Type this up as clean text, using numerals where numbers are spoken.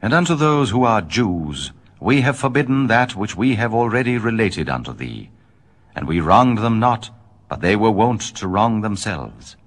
And unto those who are Jews we have forbidden that which we have already related unto thee. And we wronged them not, but they were wont to wrong themselves.